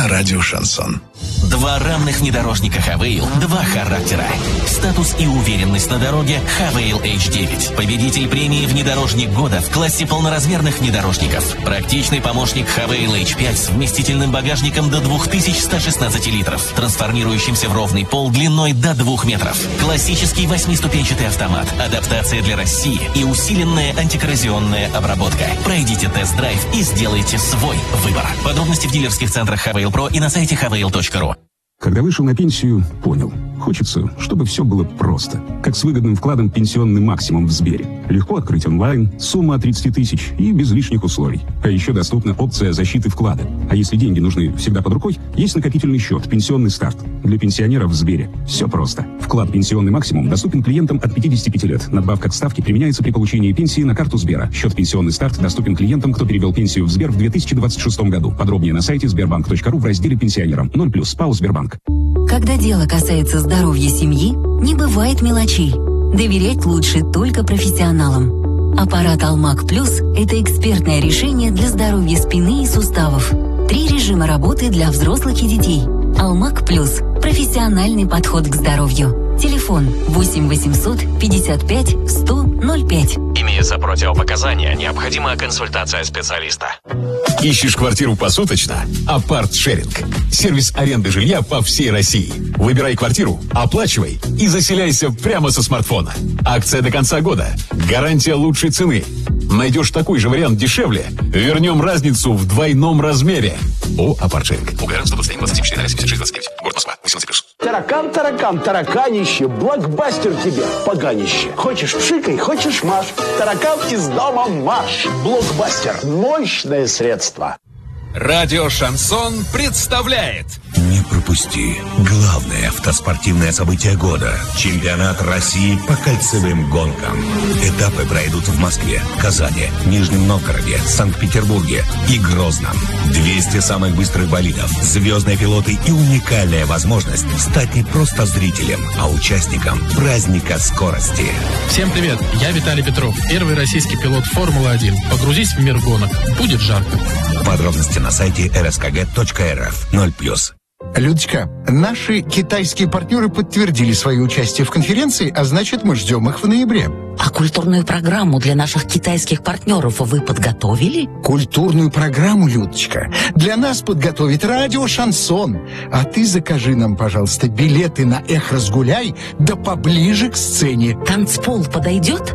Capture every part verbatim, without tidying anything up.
на радио «Шансон». Два равных внедорожника Хавейл, два характера. Статус и уверенность на дороге Хавейл эйч девять. Победитель премии «Внедорожник года» в классе полноразмерных внедорожников. Практичный помощник Хавейл эйч пять с вместительным багажником до две тысячи сто шестнадцать литров, трансформирующимся в ровный пол длиной до двух метров. Классический восьмиступенчатый автомат, адаптация для России и усиленная антикоррозионная обработка. Пройдите тест-драйв и сделайте свой выбор. Подробности в дилерских центрах Хавейл Про и на сайте хавейл точка ру. Когда вышел на пенсию, понял. Хочется, чтобы все было просто. Как с выгодным вкладом «Пенсионный максимум» в Сбере. Легко открыть онлайн, сумма от тридцати тысяч и без лишних условий. А еще доступна опция защиты вклада. А если деньги нужны всегда под рукой, есть накопительный счет «Пенсионный старт». Для пенсионеров в Сбере все просто. Вклад «Пенсионный максимум» доступен клиентам от пятидесяти пяти лет. Надбавка к ставке применяется при получении пенсии на карту Сбера. Счет «Пенсионный старт» доступен клиентам, кто перевел пенсию в Сбер в две тысячи двадцать шестом году. Подробнее на сайте сбербанк точка ру в разделе «Пенсионерам». ноль плюс ПАО «Сбербанк». Когда дело касается здоровья семьи, не бывает мелочей. Доверять лучше только профессионалам. Аппарат Алмак Плюс – это экспертное решение для здоровья спины и суставов. Три режима работы для взрослых и детей. Алмак Плюс – профессиональный подход к здоровью. Телефон восемь восемьсот пятьдесят пять сто ноль пять. Имеются противопоказания, необходима консультация специалиста. Ищешь квартиру посуточно? Апарт-шеринг. Сервис аренды жилья по всей России. Выбирай квартиру, оплачивай и заселяйся прямо со смартфона. Акция до конца года. Гарантия лучшей цены. Найдешь такой же вариант дешевле, вернем разницу в двойном размере. О, Апарт-шеринг. УГР сто двадцать один двадцать семь семьдесят шесть двадцать девять. Город Москва. восемнадцать плюс. Таракан, таракан, тараканище, блокбастер тебе, поганище. Хочешь пшикай, хочешь маш. Таракан из дома марш. Блокбастер. Мощное средство. Радио «Шансон» представляет. Не пропусти главное автоспортивное событие года. Чемпионат России по кольцевым гонкам. Этапы пройдут в Москве, Казани, Нижнем Новгороде, Санкт-Петербурге и Грозном. двести самых быстрых болидов, звездные пилоты и уникальная возможность стать не просто зрителем, а участником праздника скорости. Всем привет, я Виталий Петров, первый российский пилот Формулы один. Погрузись в мир гонок, будет жарко. Подробности на сайте эр эс ка гэ точка эр эф. ноль плюс. Людочка, наши китайские партнеры подтвердили свое участие в конференции, а значит, мы ждем их в ноябре. А культурную программу для наших китайских партнеров вы подготовили? Культурную программу, Людочка, для нас подготовит радио «Шансон». А ты закажи нам, пожалуйста, билеты на «Эх, разгуляй», да поближе к сцене. Танцпол подойдет?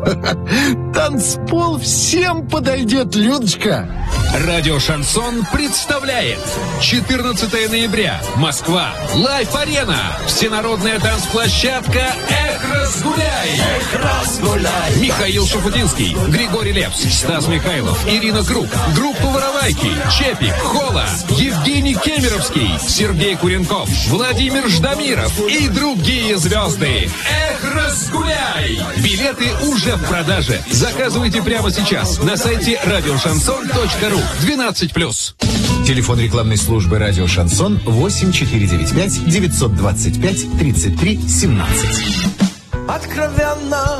Танцпол всем подойдет, Людочка. Радио «Шансон» представляет четырнадцатого ноября. Москва. Лайф-арена. Всенародная танцплощадка «Эх, разгуляй». Эх, разгуляй. Михаил Шафутинский, Григорий Лепс, Стас Михайлов, Ирина Круг, группа «Воровайки», Чепик, Хола, Евгений Кемеровский, Сергей Куренков, Владимир Ждамиров и другие звезды. Эх, разгуляй! Билеты уже в продаже. Заказывайте прямо сейчас на сайте радио шансон точка ру. двенадцать плюс. Телефон рекламной службы «Радио Шансон» восемь четыре девять пять девятьсот двадцать пять тридцать три семнадцать. Откровенно,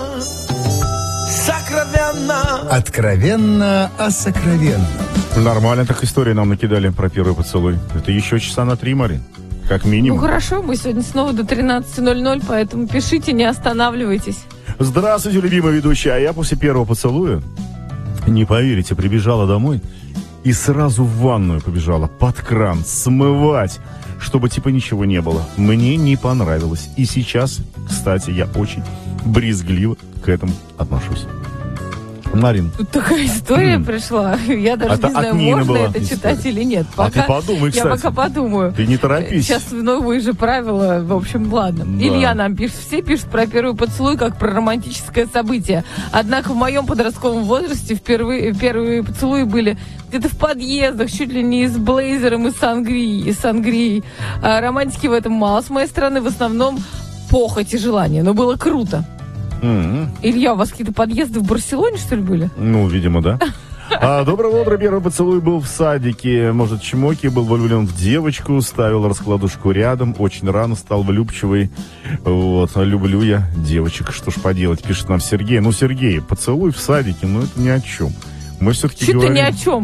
сокровенно. Откровенно, а сокровенно. Нормально так истории нам накидали про первый поцелуй. Это еще часа на три, Марин. Как минимум. Ну хорошо, мы сегодня снова до тринадцати ноль-ноль, поэтому пишите, не останавливайтесь. Здравствуйте, любимая ведущая. А я после первого поцелуя, не поверите, прибежала домой и сразу в ванную побежала под кран смывать, чтобы типа ничего не было. Мне не понравилось. И сейчас, кстати, я очень брезгливо к этому отношусь. Марин. Тут такая история пришла. Я даже это не знаю, можно это история. читать или нет. Пока, а ты подумай, кстати. Я пока подумаю. Ты не торопись. Сейчас новые же правила. В общем, ладно. Да. Илья нам пишет. Все пишут про первый поцелуй как про романтическое событие. Однако в моем подростковом возрасте впервые, первые поцелуи были где-то в подъездах, чуть ли не с блейзером и сангрией. И сангрией. А романтики в этом мало. С моей стороны в основном похоть и желание. Но было круто. Mm-hmm. Илья, у вас какие-то подъезды в Барселоне, что ли, были? Ну, видимо, да. А, доброе утро. Первый поцелуй был в садике. Может, чмоки, был влюблен в девочку, ставил раскладушку рядом. Очень рано стал влюбчивый. Вот, люблю я девочек. Что ж поделать, пишет нам Сергей. Ну, Сергей, поцелуй в садике, ну, это ни о чем. Мы все-таки Что-то говорим... ни о чем.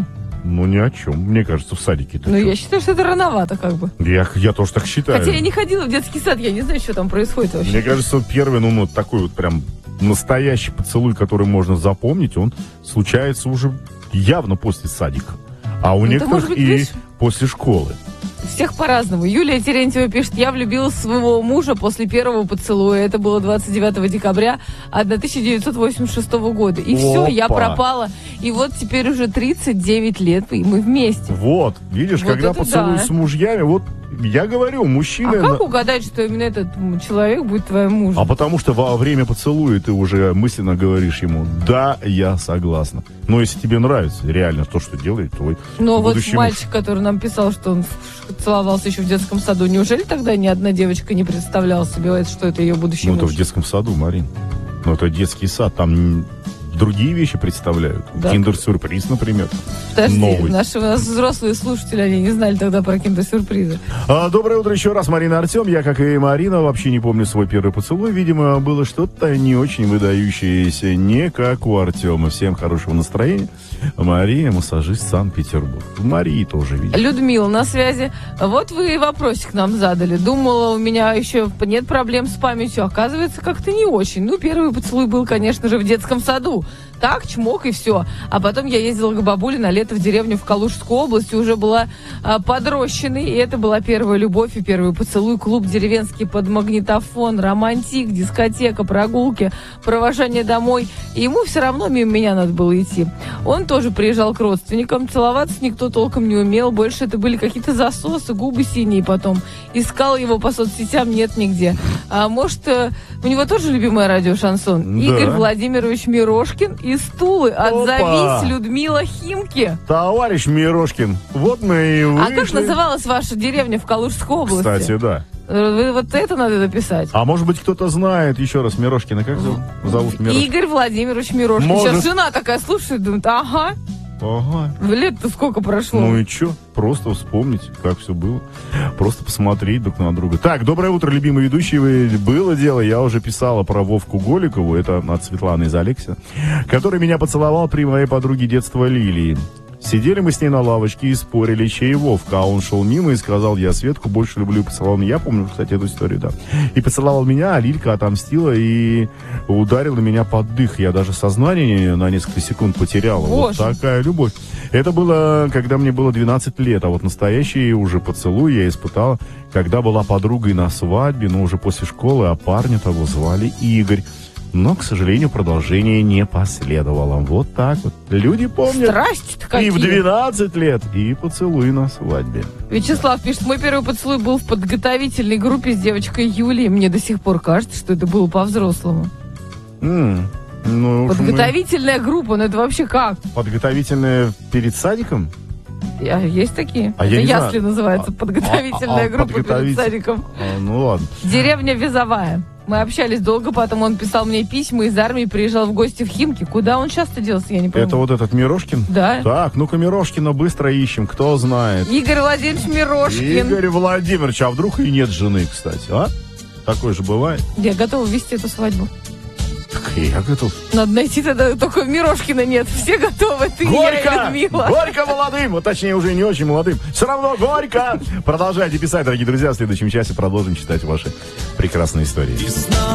Ну, ни о чем. Мне кажется, в садике. Ну, я считаю, что это рановато как бы. Я, я тоже так считаю. Хотя я не ходила в детский сад, я не знаю, что там происходит вообще. Мне кажется, первый, ну, ну, такой вот прям настоящий поцелуй, который можно запомнить, он случается уже явно после садика. А у ну, некоторых быть, и видишь? После школы. Всех по-разному. Юлия Терентьева пишет: я влюбилась в своего мужа после первого поцелуя. Это было двадцать девятого декабря тысяча девятьсот восемьдесят шестого года. И Опа. все, я пропала. И вот теперь уже тридцать девять лет, и мы вместе. Вот, видишь, вот когда поцелуй да. с мужьями, вот я говорю, мужчина... А как угадать, что именно этот человек будет твоим мужем? А потому что во время поцелуя ты уже мысленно говоришь ему: да, я согласна. Но если тебе нравится реально то, что делает твой Но вот муж. мальчик, который нам писал, что он целовался еще в детском саду, неужели тогда ни одна девочка не представляла себе, что это ее будущий ну, муж? Ну, это в детском саду, Марин. Ну, это детский сад, там... другие вещи представляют. Да. Киндер-сюрприз, например. Подожди, новый. Наши у нас взрослые слушатели, они не знали тогда про киндер-сюрпризы. А, доброе утро еще раз, Марина, Артем. Я, как и Марина, вообще не помню свой первый поцелуй. Видимо, было что-то не очень выдающееся, не как у Артема. Всем хорошего настроения. Мария, массажист, Санкт-Петербург. Марии тоже видели. Людмила на связи. Вот вы вопросик нам задали. Думала, у меня еще нет проблем с памятью. Оказывается, как-то не очень. Ну, первый поцелуй был, конечно же, в детском саду. Так, чмок и все. А потом я ездила к бабуле на лето в деревню в Калужскую область, и уже была а, подрощенной, и это была первая любовь и первый поцелуй. Клуб деревенский под магнитофон, романтик, дискотека, прогулки, провожание домой. И ему все равно мимо меня надо было идти. Он тоже приезжал к родственникам, целоваться никто толком не умел, больше это были какие-то засосы, губы синие потом. Искал его по соцсетям, нет нигде. А может, у него тоже любимое радио «Шансон»? Да. Игорь Владимирович Мирошкин и стулы. Отзовись, Людмила Химки. Товарищ Мирошкин, вот мы и вышли. А как называлась ваша деревня в Калужской области? Кстати, да. Вы, вот это надо написать. А может быть, кто-то знает, еще раз, Мирошкина, как зовут? Зовут Мирошкин. Игорь Владимирович Мирошкин. Может... Сейчас жена такая слушает, думает, ага. Ага. Лет-то сколько прошло? Ну и что? Просто вспомнить, как все было. Просто посмотреть друг на друга. Так, доброе утро, любимые ведущие. Было дело, я уже писала про Вовку Голикову, это от Светланы из Алекса, который меня поцеловал при моей подруге детства Лилии. Сидели мы с ней на лавочке и спорили, чей Вовка, а он шел мимо и сказал: я Светку больше люблю, и поцеловал меня. Я помню, кстати, эту историю, да. И поцеловал меня, а Лилька отомстила и ударила меня под дых. Я даже сознание на несколько секунд потеряла. Боже. Вот такая любовь. Это было, когда мне было двенадцать лет, а вот настоящий уже поцелуй я испытала, когда была подругой на свадьбе, но уже после школы, а парня того звали Игорь. Но, к сожалению, продолжение не последовало. Вот так вот. Люди помнят. Страсти-то какие. И в двенадцать лет, и поцелуй на свадьбе. Вячеслав пишет: мой первый поцелуй был в подготовительной группе с девочкой Юлией. Мне до сих пор кажется, что это было по-взрослому. Mm, ну, Подготовительная мы... группа, ну это вообще как? Подготовительная перед садиком? А, есть такие. А это я ясли называется, подготовительная а, а, группа подготовитель... перед садиком. А, ну ладно. Деревня Вязовая. Мы общались долго, потом он писал мне письма из армии, приезжал в гости в Химки. Куда он часто делся, я не понимаю. Это вот этот Мирошкин? Да. Так, ну-ка Мирошкина быстро ищем, кто знает. Игорь Владимирович Мирошкин. Игорь Владимирович, а вдруг и нет жены, кстати, а? Такое же бывает. Я готова вести эту свадьбу. Я готов. Надо найти тогда, только Мирошкина нет. Все готовы, ты горько, и я, и Людмила. Горько молодым, вот точнее уже не очень молодым. Все равно горько. Продолжайте писать, дорогие друзья. В следующем часе продолжим читать ваши прекрасные истории.